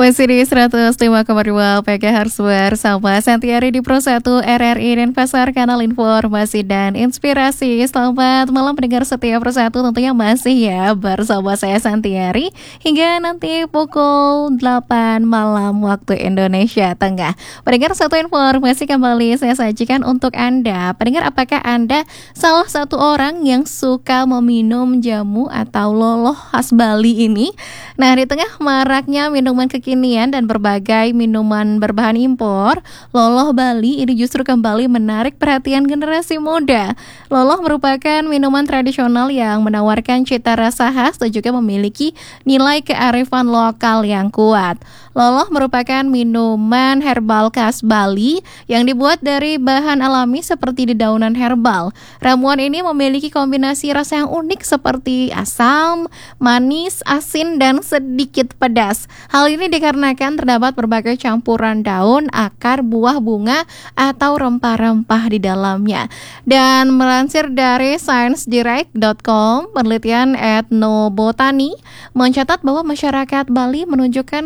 Masih di 105,2 PGHz bersama Santiari di Pro 1 RRI dan Pasar Kanal Informasi dan Inspirasi. Selamat malam pendengar setia Pro 1, tentunya masih ya bersama saya Santiari hingga nanti pukul 8 malam waktu Indonesia Tengah. Pendengar, satu informasi kembali saya sajikan untuk Anda. Pendengar, apakah Anda salah satu orang yang suka meminum jamu atau loloh khas Bali ini? Nah, di tengah maraknya minuman kekinian dan berbagai minuman berbahan impor, loloh Bali ini justru kembali menarik perhatian generasi muda. Loloh merupakan minuman tradisional yang menawarkan cita rasa khas dan juga memiliki nilai kearifan lokal yang kuat. Loloh merupakan minuman herbal khas Bali yang dibuat dari bahan alami seperti dedaunan herbal. Ramuan ini memiliki kombinasi rasa yang unik seperti asam, manis, asin, dan sedikit pedas. Hal ini dikarenakan terdapat berbagai campuran daun, akar, buah, bunga, atau rempah-rempah di dalamnya. Dan melansir dari sciencedirects.com, penelitian etnobotani mencatat bahwa masyarakat Bali menunjukkan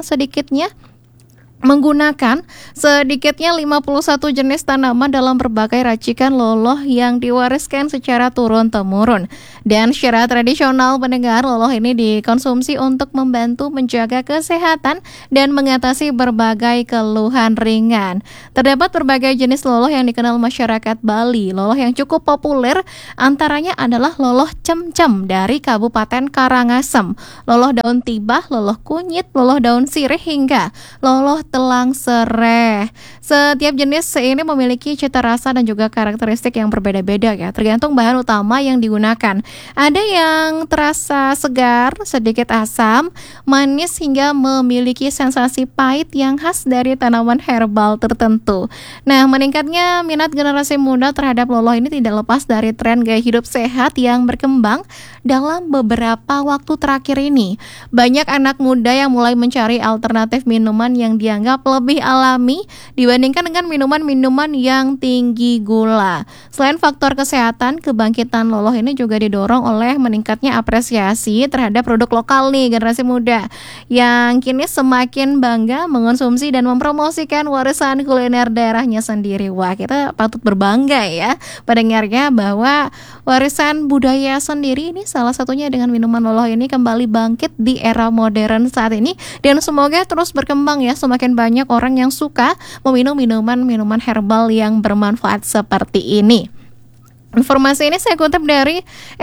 menggunakan sedikitnya 51 jenis tanaman dalam berbagai racikan loloh yang diwariskan secara turun-temurun. Dan secara tradisional, pendengar, loloh ini dikonsumsi untuk membantu menjaga kesehatan dan mengatasi berbagai keluhan ringan. Terdapat berbagai jenis loloh yang dikenal masyarakat Bali. Loloh yang cukup populer antaranya adalah loloh cem-cem dari Kabupaten Karangasem, loloh daun tibah, loloh kunyit, loloh daun sirih, hingga loloh telang sereh. Setiap jenis ini memiliki cita rasa dan juga karakteristik yang berbeda-beda ya, tergantung bahan utama yang digunakan. Ada yang terasa segar, sedikit asam, manis, hingga memiliki sensasi pahit yang khas dari tanaman herbal tertentu. Nah, meningkatnya minat generasi muda terhadap loloh ini tidak lepas dari tren gaya hidup sehat yang berkembang dalam beberapa waktu terakhir ini. Banyak anak muda yang mulai mencari alternatif minuman yang dianggap lebih alami dibandingkan dengan minuman-minuman yang tinggi gula. Selain faktor kesehatan, kebangkitan loloh ini juga didorong oleh meningkatnya apresiasi terhadap produk lokal nih generasi muda yang kini semakin bangga mengonsumsi dan mempromosikan warisan kuliner daerahnya sendiri. Wah, kita patut berbangga ya pendengarnya bahwa warisan budaya sendiri ini salah satunya dengan minuman loloh ini kembali bangkit di era modern saat ini, dan semoga terus berkembang ya, semakin banyak orang yang suka meminum minuman herbal yang bermanfaat seperti ini. Informasi ini saya kutip dari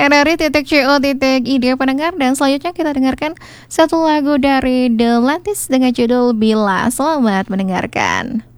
rri.co.id pendengar, dan selanjutnya kita dengarkan satu lagu dari The Lattice dengan judul Bila. Selamat mendengarkan.